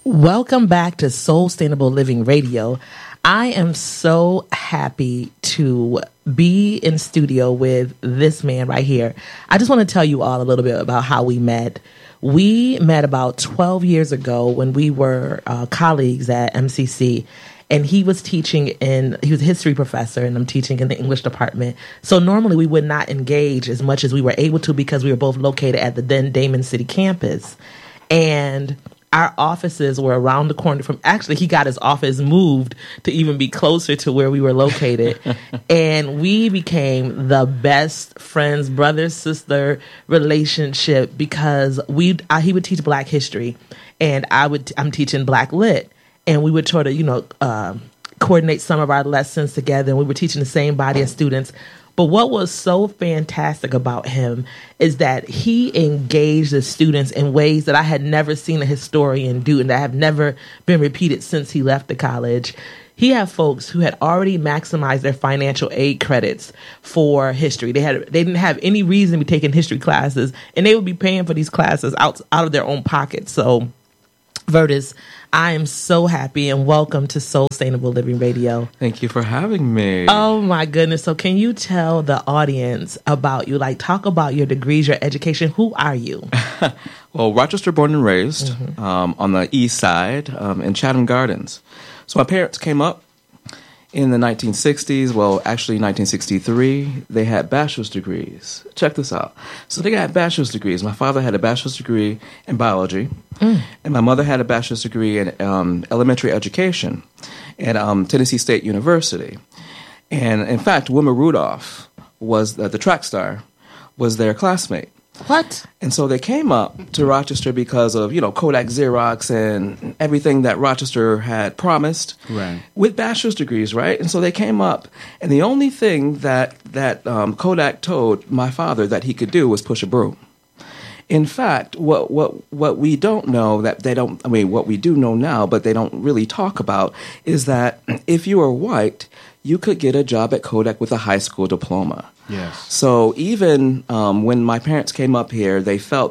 Welcome back to Soul Sustainable Living Radio. I am so happy to be in studio with this man right here. I just want to tell you all a little bit about how we met. We met about 12 years ago when we were colleagues at MCC, and he was he was a history professor, and I'm teaching in the English department. So normally we would not engage as much as we were able to because we were both located at the then Damon City campus. And our offices were around the corner from, actually, he got his office moved to even be closer to where we were located. And we became the best friends, brother-sister relationship because he would teach Black history and I'm teaching Black Lit. And we would sort of, coordinate some of our lessons together. And we were teaching the same body of students. But what was so fantastic about him is that he engaged the students in ways that I had never seen a historian do and that have never been repeated since he left the college. He had folks who had already maximized their financial aid credits for history. They didn't have any reason to be taking history classes, and they would be paying for these classes out of their own pockets. So, Vertus, I am so happy, and welcome to Soul Sustainable Living Radio. Thank you for having me. Oh my goodness. So can you tell the audience about you? Like, talk about your degrees, your education. Who are you? Well, Rochester born and raised, on the east side, in Chatham Gardens. So my parents came up in the 1960s, well, actually 1963, they had bachelor's degrees. Check this out. So they got bachelor's degrees. My father had a bachelor's degree in biology, and my mother had a bachelor's degree in elementary education at Tennessee State University. And in fact, Wilma Rudolph was the track star, was their classmate. What? And so they came up to Rochester because of, Kodak Xerox and everything that Rochester had promised with bachelor's degrees, right? And so they came up, and the only thing that Kodak told my father that he could do was push a broom. In fact, what we don't know what we do know now, but they don't really talk about, is that if you were white, you could get a job at Kodak with a high school diploma. Yes. So even when my parents came up here, they felt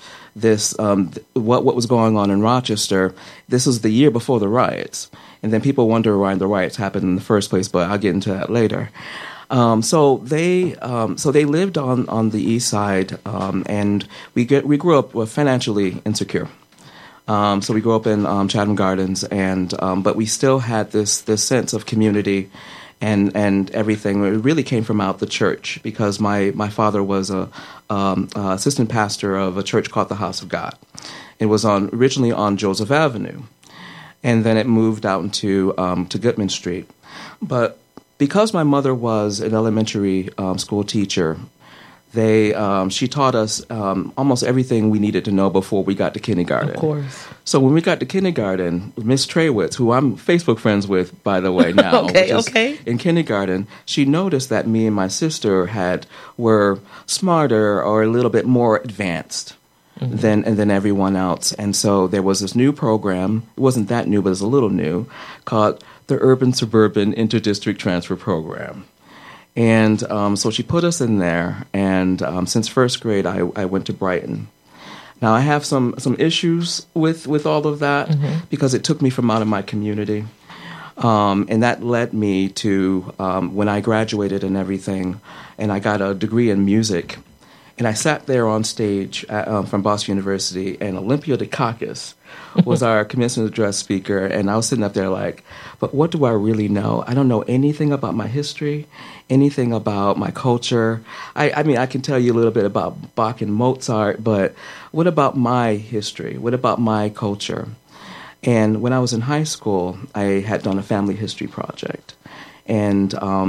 what was going on in Rochester. This was the year before the riots, and then people wonder why the riots happened in the first place. But I'll get into that later. So they lived on the east side, and we grew up financially insecure. So we grew up in Chatham Gardens, and but we still had this sense of community. And everything. It really came from out the church because my father was a assistant pastor of a church called the House of God. It was originally on Joseph Avenue, and then it moved out into to Goodman Street. But because my mother was an elementary school teacher, she taught us almost everything we needed to know before we got to kindergarten. Of course. So when we got to kindergarten, Miss Traywitz, who I'm Facebook friends with, by the way, now, okay. In kindergarten, she noticed that me and my sister were smarter or a little bit more advanced than everyone else. And so there was this new program. It wasn't that new, but it was a little new, called the Urban Suburban Interdistrict Transfer Program. And so she put us in there, and since first grade, I went to Brighton. Now, I have some issues with all of that because it took me from out of my community. And that led me to when I graduated and everything, and I got a degree in music. And I sat there on stage from Boston University, and Olympia Dukakis was our commencement address speaker. And I was sitting up there like, but what do I really know? I don't know anything about my history, anything about my culture. I mean, I can tell you a little bit about Bach and Mozart, but what about my history? What about my culture? And when I was in high school, I had done a family history project. And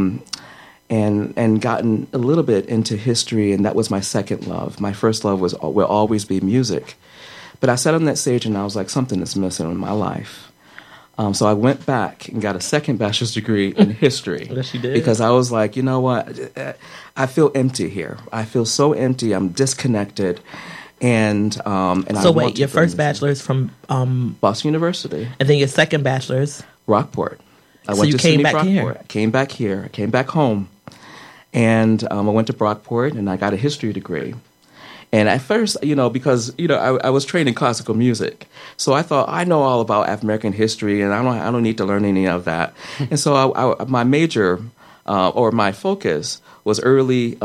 gotten a little bit into history, and that was my second love. My first love will always be music. But I sat on that stage, and I was like, something is missing in my life. So I went back and got a second bachelor's degree in history. Yes, you did. Because I was like, you know what? I feel empty here. I feel so empty. I'm disconnected. And so wait, your first bachelor's from Boston University, and then your second bachelor's Rockport. I so went you to came SUNY back Rockport. here. I came back here. I came back home. And I went to Brockport, and I got a history degree. And at first, because I was trained in classical music, so I thought I know all about African American history, and I don't need to learn any of that. And so my major or my focus was early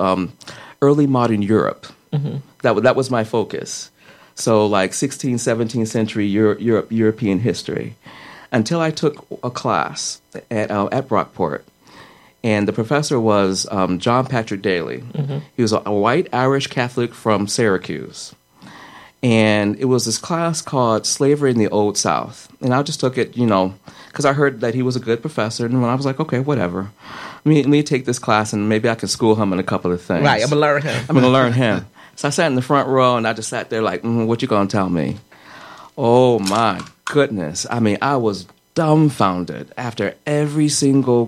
modern Europe. Mm-hmm. That was my focus. So like 16th, 17th century European history, until I took a class at Brockport. And the professor was John Patrick Daly. Mm-hmm. He was a white Irish Catholic from Syracuse. And it was this class called Slavery in the Old South. And I just took it, because I heard that he was a good professor. And I was like, okay, whatever. Let me take this class and maybe I can school him in a couple of things. Right, I'm going to learn him. I'm going to learn him. So I sat in the front row and I just sat there like, what you going to tell me? Oh, my goodness. I was dumbfounded after every single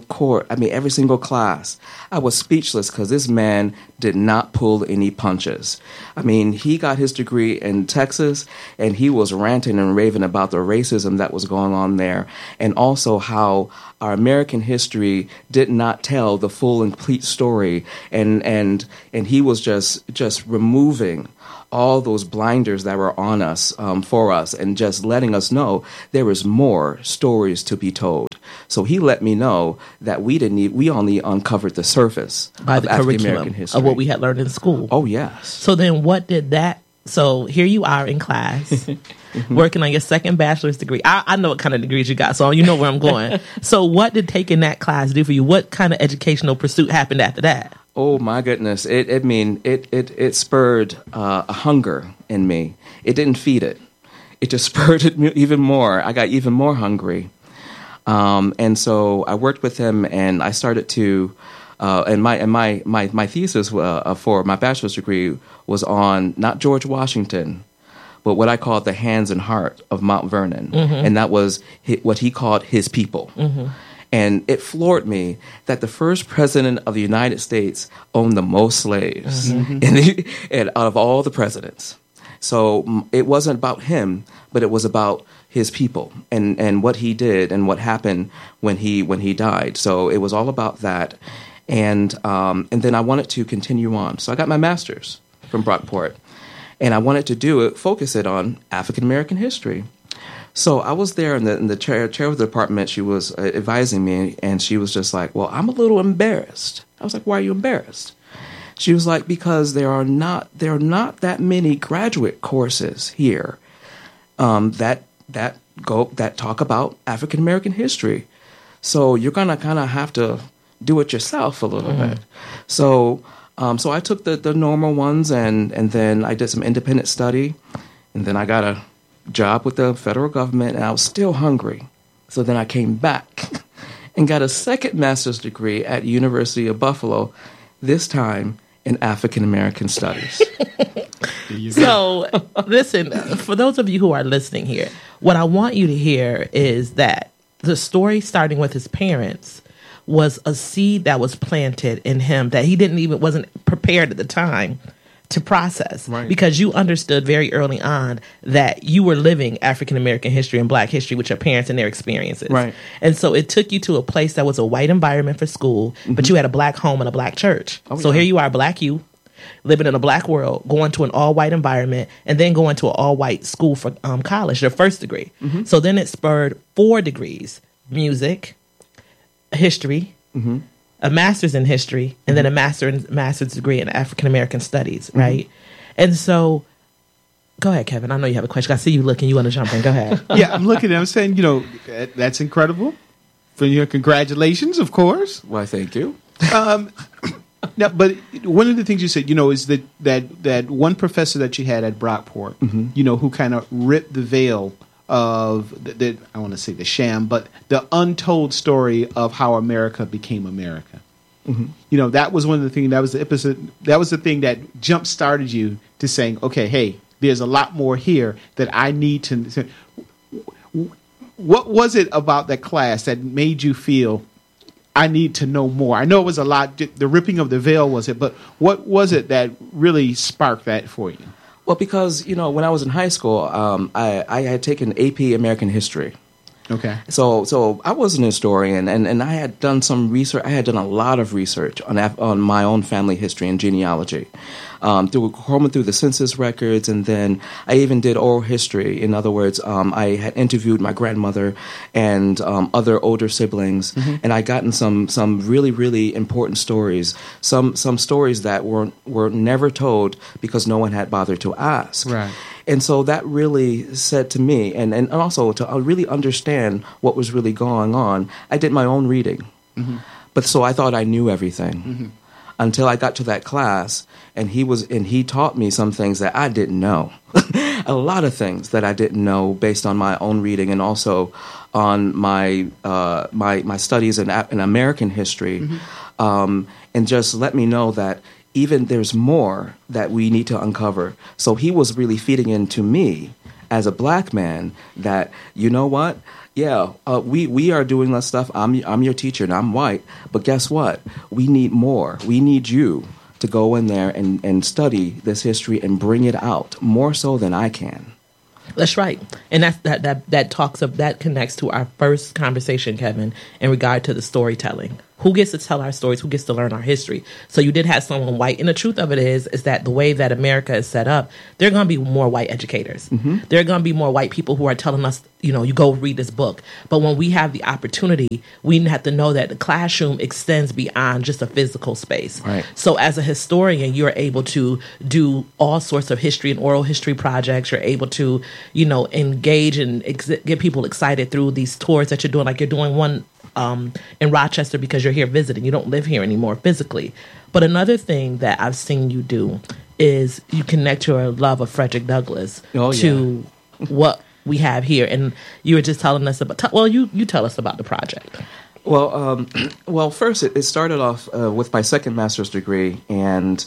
class. I was speechless because this man did not pull any punches. He got his degree in Texas, and he was ranting and raving about the racism that was going on there, and also how our American history did not tell the full and complete story, and he was just removing all those blinders that were on us for us, and just letting us know there was more stories to be told. So he let me know that we only uncovered the surface by the of curriculum African-American history. Of what we had learned in school. Oh, yes. So then what did that... So here you are in class, working on your second bachelor's degree. I know what kind of degrees you got, so you know where I'm going. So what did taking that class do for you? What kind of educational pursuit happened after that? Oh my goodness! It spurred a hunger in me. It didn't feed it. It just spurred it even more. I got even more hungry, and so I worked with him, and I started to. And my thesis for my bachelor's degree was on not George Washington, but what I called the hands and heart of Mount Vernon, mm-hmm. and that was what he called his people. Mm-hmm. And it floored me that the first president of the United States owned the most slaves and out of all the presidents. So it wasn't about him, but it was about his people and what he did and what happened when he died. So it was all about that. And then I wanted to continue on. So I got my master's from Brockport. And I wanted to focus it on African American history. So I was there in the chair of the department. She was advising me, and she was just like, well, I'm a little embarrassed. I was like, why are you embarrassed? She was like, because there are not that many graduate courses here that talk about African American history. So you're gonna kind of have to do it yourself a little bit. So I took the normal ones, and then I did some independent study, and then I got a job with the federal government, and I was still hungry. So then I came back and got a second master's degree at University of Buffalo, this time in African American Studies. So, listen, for those of you who are listening here, what I want you to hear is that the story starting with his parents was a seed that was planted in him that he wasn't prepared at the time to process, right? Because you understood very early on that you were living African American history and Black history with your parents and their experiences, right? And so it took you to a place that was a white environment for school, but you had a Black home and a Black church. So here you are, Black you, living in a Black world, going to an all-white environment, and then going to an all-white school for college, your first degree. So then it spurred 4 degrees: music, history, a master's in history, and then a master's degree in African American studies, right? And so, go ahead, Kevin. I know you have a question. I see you looking. You want to jump in. Go ahead. Yeah, I'm looking. I'm saying, that's incredible. For you, congratulations, of course. Why, thank you. Now, but one of the things you said, is that one professor that you had at Brockport, who kind of ripped the veil of I want to say the sham, but the untold story of how America became America. That was one of the things. That was the episode. That was the thing that jump started you to saying, okay, hey, there's a lot more here that I need to. What was it about that class that made you feel I need to know more? I know it was a lot. The ripping of the veil was it, but what was it that really sparked that for you? Well, because, when I was in high school, I had taken AP American History. Okay. So I was an historian, and I had done some research. I had done a lot of research on my own family history and genealogy, through the census records, and then I even did oral history. In other words, I had interviewed my grandmother and other older siblings, and I gotten some really, really important stories. Some stories that were never told because no one had bothered to ask. Right. And so that really said to me, and also to really understand what was really going on, I did my own reading. But so I thought I knew everything until I got to that class, and he taught me some things that I didn't know. A lot of things that I didn't know based on my own reading and also on my my studies in American history, and just let me know that even there's more that we need to uncover. So he was really feeding into me as a black man that, you know what? Yeah, we are doing that stuff. I'm your teacher and I'm white. But guess what? We need more. We need you to go in there and study this history and bring it out more so than I can. That's right. And that connects to our first conversation, Kevin, in regard to the storytelling. Who gets to tell our stories? Who gets to learn our history? So you did have someone white. And the truth of it is that the way that America is set up, there are going to be more white educators. There are going to be more white people who are telling us, you go read this book. But when we have the opportunity, we have to know that the classroom extends beyond just a physical space. Right. So as a historian, you're able to do all sorts of history and oral history projects. You're able to, engage and get people excited through these tours that you're doing. Like you're doing one in Rochester because you're here visiting. You don't live here anymore physically. But another thing that I've seen you do is you connect your love of Frederick Douglass to what we have here. And you were just telling us about, you tell us about the project. Well, first it started off with my second master's degree, and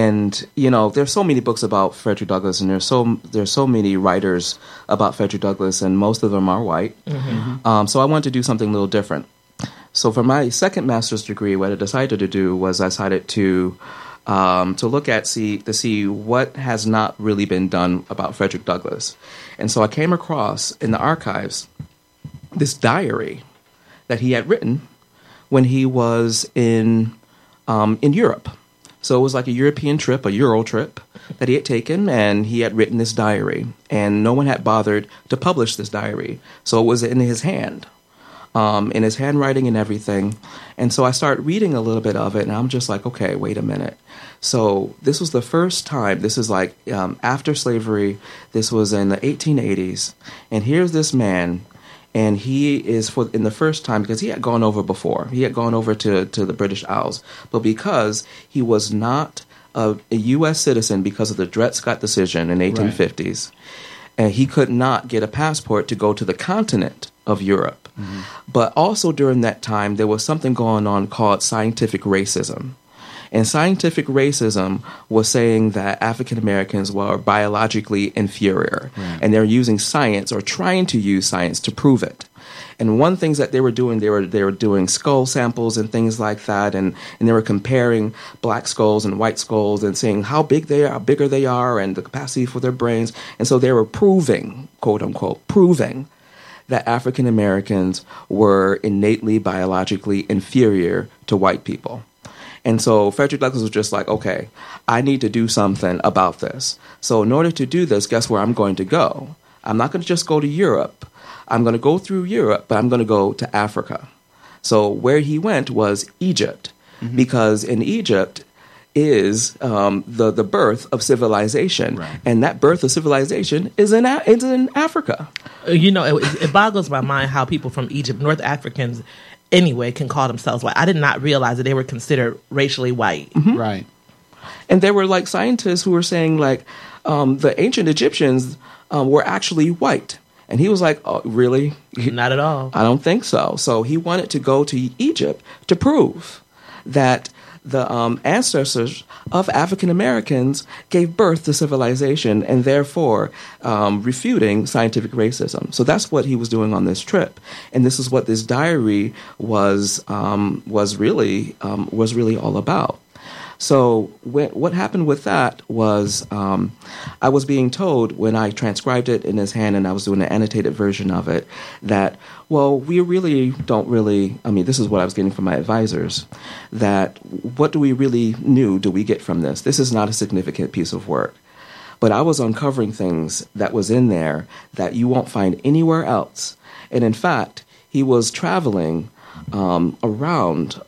there's so many books about Frederick Douglass, and there's so many writers about Frederick Douglass, and most of them are white. So I wanted to do something a little different. So for my second master's degree, what I decided to do was I decided to look at to see what has not really been done about Frederick Douglass, and so I came across in the archives this diary that he had written when he was in Europe. So it was like a European trip, a Euro trip that he had taken, and he had written this diary, and no one had bothered to publish this diary. So it was in his hand, in his handwriting and everything. And so I started reading a little bit of it, and I'm just like, okay, wait a minute. So this was the first time, this is like after slavery, this was in the 1880s, and here's this man. And he is in the first time, because he had gone over before. He had gone over to the British Isles. But because he was not a U.S. citizen because of the Dred Scott decision in the 1850s, and he could not get a passport to go to the continent of Europe. But also during that time, there was something going on called scientific racism. And scientific racism was saying that African Americans were biologically inferior, and they're using science or trying to use science to prove it. And one things that they were doing, they were doing skull samples and things like that, and they were comparing black skulls and white skulls and seeing how big they are, how bigger they are, and the capacity for their brains. And so they were proving, quote unquote, proving that African Americans were innately biologically inferior to white people. And so Frederick Douglass was just like, okay, I need to do something about this. So in order to do this, guess where I'm going to go? I'm not going to just go to Europe. I'm going to go through Europe, but I'm going to go to Africa. So where he went was Egypt, because in Egypt is the birth of civilization. And that birth of civilization is in Africa. It boggles my mind how people from Egypt, North Africans, anyway, can call themselves white. I did not realize that they were considered racially white. Right. And there were like scientists who were saying like the ancient Egyptians were actually white. And he was like, oh, really? Not at all. I don't think so. So he wanted to go to Egypt to prove that the ancestors of African Americans gave birth to civilization, and therefore refuting scientific racism. So that's what he was doing on this trip, and this is what this diary was really all about. So what happened with that was I was being told when I transcribed it in his hand and I was doing an annotated version of it that, well, we really don't really, I mean, this is what I was getting from my advisors, that what do we really do we get from this? This is not a significant piece of work. But I was uncovering things that was in there that you won't find anywhere else. And in fact, he was traveling around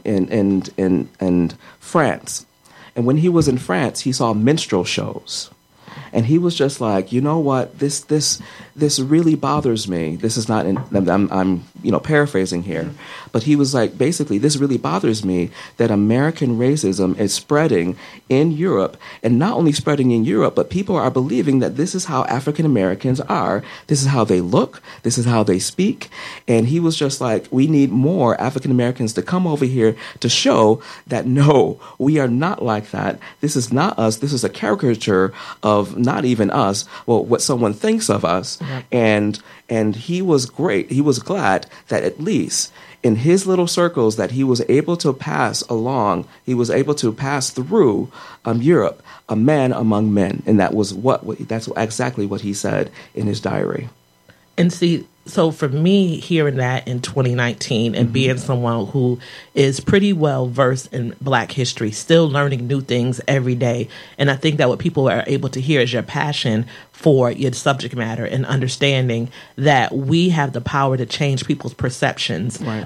in France. And when he was in France, he saw minstrel shows. And he was just like, you know what, this really bothers me. This is not, I'm paraphrasing here. But he was like, basically, this really bothers me that American racism is spreading in Europe. And not only spreading in Europe, but people are believing that this is how African Americans are. This is how they look. This is how they speak. And he was just like, we need more African Americans to come over here to show that, no, we are not like that. This is not us. This is a caricature of not even us, well, what someone thinks of us. Mm-hmm. And he was great. He was glad that at least in his little circles that he was able to pass along, he was able to pass through Europe, a man among men. And that's exactly what he said in his diary. And see, so for me, hearing that in 2019 and being someone who is pretty well versed in Black history, still learning new things every day. And I think that what people are able to hear is your passion for your subject matter and understanding that we have the power to change people's perceptions